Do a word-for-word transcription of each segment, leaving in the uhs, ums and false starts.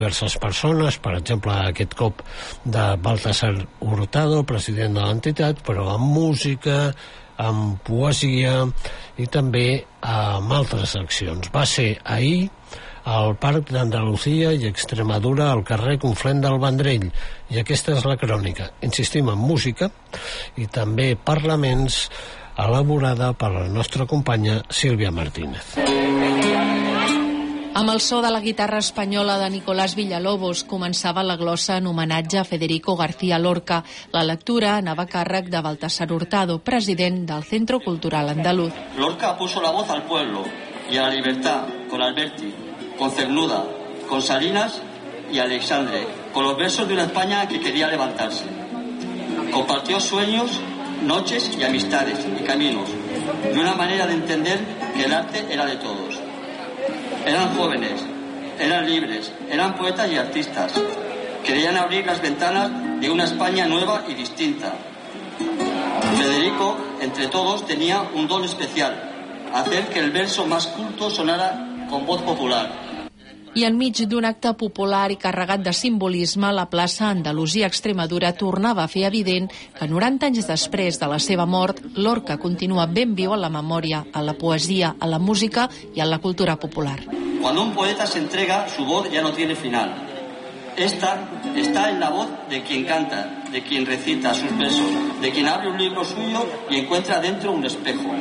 diverses persones, per exemple aquest cop de Baltasar Hurtado, president de l'entitat, però amb música, amb poesia i també amb altres accions. Va ser ahir al Parc d'Andalusia i Extremadura al carrer Conflent del Vendrell, i aquesta és la crònica. Insistim en música i també parlaments, elaborada per la nostra companya Sílvia Martínez. Amb el so de la guitarra espanyola de Nicolás Villalobos començava la glossa en homenatge a Federico García Lorca. La lectura anava a càrrec de Baltasar Hurtado, president del Centro Cultural Andaluz. Lorca puso la voz al pueblo y a la libertad con Alberti, con Cernuda, con Salinas y Alexandre, con los versos de una España que quería levantarse. Compartió sueños, noches y amistades y caminos, de una manera de entender que el arte era de todos. Eran jóvenes, eran libres, eran poetas y artistas. Querían abrir las ventanas de una España nueva y distinta. Federico, entre todos, tenía un don especial: hacer que el verso más culto sonara con voz popular. I enmig d'un acte popular i carregat de simbolisme, la plaça Andalusia Extremadura tornava a fer evident que noranta anys després de la seva mort, Lorca continua ben viu en la memòria, en la poesia, en la música i en la cultura popular. Cuando un poeta se entrega, su voz ya no tiene final. Esta está en la voz de quien canta, de quien recita sus versos, de quien abre un libro suyo y encuentra dentro un espejo.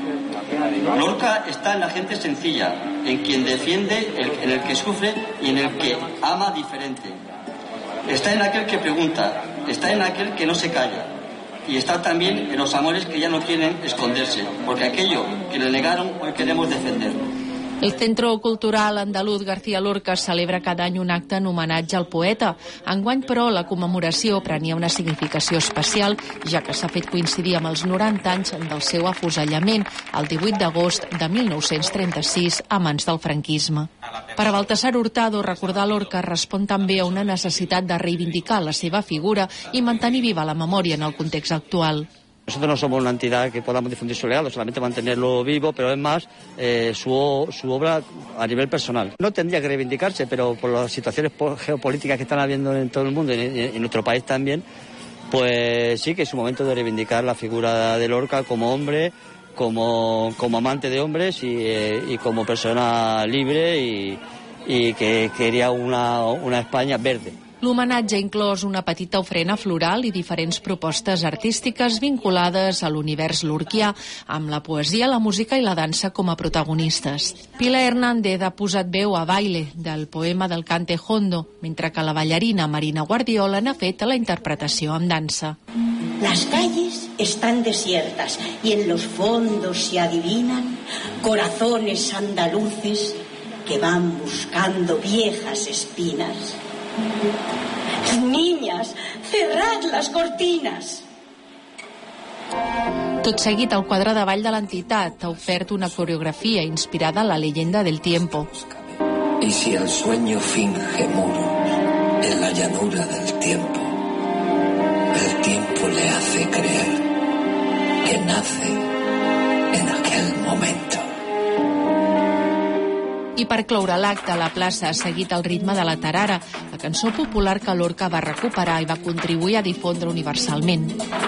Lorca está en la gente sencilla, en quien defiende, el, en el que sufre y en el que ama diferente. Está en aquel que pregunta, está en aquel que no se calla, y está también en los amores que ya no quieren esconderse, porque aquello que le negaron hoy queremos defenderlo. El Centro Cultural Andaluz García Lorca celebra cada any un acte en homenatge al poeta. Enguany, però, la commemoració prenia una significació especial, ja que s'ha fet coincidir amb els noranta anys del seu afusellament, el divuit d'agost de mil nou-cents trenta-sis, a mans del franquisme. Per a Baltasar Hurtado, recordar Lorca respon també a una necessitat de reivindicar la seva figura i mantenir viva la memòria en el context actual. Nosotros no somos una entidad que podamos difundir su legado, solamente mantenerlo vivo, pero es más eh, su, su obra a nivel personal. No tendría que reivindicarse, pero por las situaciones geopolíticas que están habiendo en todo el mundo y en, en nuestro país también, pues sí que es un momento de reivindicar la figura de Lorca como hombre, como, como amante de hombres y, eh, y como persona libre y, y que quería una, una España verde. L'homenatge ha inclòs una petita ofrena floral i diferents propostes artístiques vinculades a l'univers lorquià, amb la poesia, la música i la dansa com a protagonistes. Pilar Hernández ha posat veu a Baile, del poema del Cante Hondo, mentre que la ballarina Marina Guardiola n'ha fet la interpretació amb dansa. Las calles están desiertas y en los fondos se adivinan corazones andaluces que van buscando viejas espinas. Niñas, cerrad las cortinas. Tot seguit, el quadre de ball de l'entitat ha ofert una coreografia inspirada en la leyenda del tiempo. Y si el sueño finge muros en la llanura del tiempo, el tiempo le hace creer que nace en aquel momento. I per cloure l'acte, la plaça ha seguit el ritme de la tarara, la cançó popular que Lorca va recuperar i va contribuir a difondre universalment.